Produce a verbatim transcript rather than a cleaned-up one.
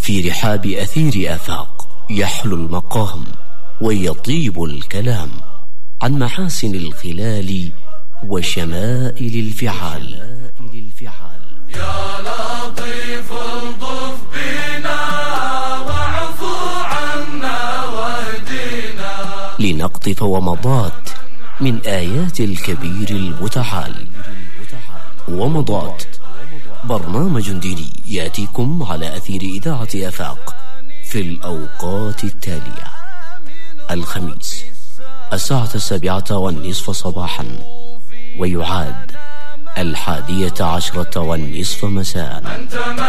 في رحاب أثير آفاق يحلو المقام ويطيب الكلام عن محاسن الخلال وشمائل الفعال. يا لطيف الطف بنا واعفو عنا واهدنا لنقطف ومضات من آيات الكبير المتعال. ومضات برنامج ديني يأتيكم على أثير إذاعة آفاق في الأوقات التالية: الخميس الساعة السابعة والنصف صباحا، ويعاد الحادية عشرة والنصف مساء.